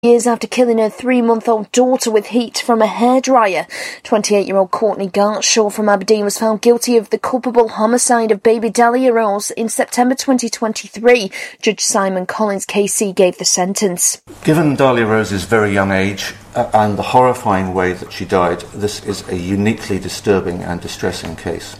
Years after killing her 3-month-old daughter with heat from a hairdryer. 28-year-old Courtney Gartshaw from Aberdeen was found guilty of the culpable homicide of baby Dahlia Rose in September 2023. Judge Simon Collins KC gave the sentence. Given Dahlia Rose's very young age and the horrifying way that she died, this is a uniquely disturbing and distressing case.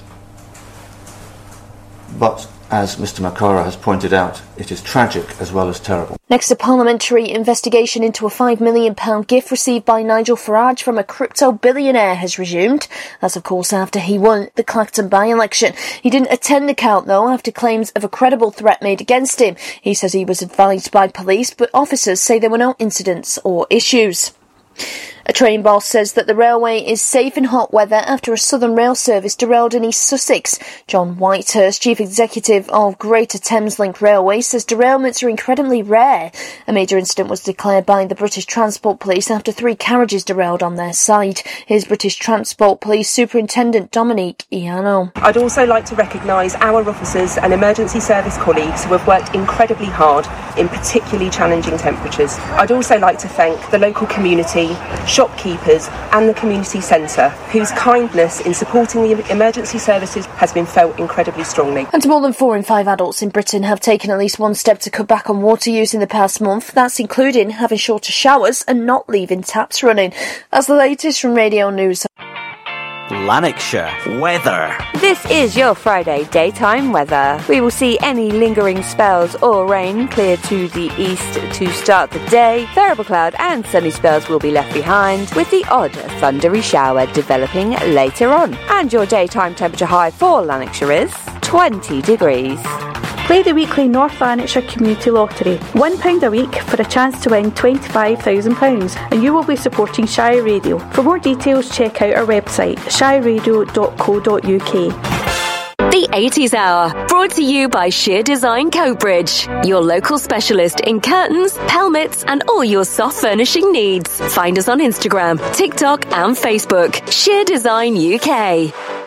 But, as Mr Makara has pointed out, it is tragic as well as terrible. Next, a parliamentary investigation into a £5 million gift received by Nigel Farage from a crypto billionaire has resumed. That's, of course, after he won the Clacton by-election. He didn't attend the count, though, after claims of a credible threat made against him. He says he was advised by police, but officers say there were no incidents or issues. A train boss says that the railway is safe in hot weather after a Southern Rail service derailed in East Sussex. John Whitehurst, Chief Executive of Greater Thameslink Railway, says derailments are incredibly rare. A major incident was declared by the British Transport Police after 3 carriages derailed on their side. Here's British Transport Police Superintendent Dominique Iano. I'd also like to recognise our officers and emergency service colleagues who have worked incredibly hard in particularly challenging temperatures. I'd also like to thank the local community, shopkeepers and the community centre, whose kindness in supporting the emergency services has been felt incredibly strongly. And more than 4 in 5 adults in Britain have taken at least one step to cut back on water use in the past month. That's including having shorter showers and not leaving taps running. That's the latest from Radio News. Lanarkshire weather. This is your Friday daytime weather. We will see any lingering spells or rain clear to the east to start the day. Variable cloud and sunny spells will be left behind, with the odd thundery shower developing later on. And your daytime temperature high for Lanarkshire is 20 degrees. Play the weekly North Lanarkshire Community Lottery. £1 a week for a chance to win £25,000, and you will be supporting Shire Radio. For more details, check out our website, shireradio.co.uk. The 80s Hour, brought to you by Sheer Design Coatbridge, your local specialist in curtains, pelmets and all your soft furnishing needs. Find us on Instagram, TikTok and Facebook. Sheer Design UK.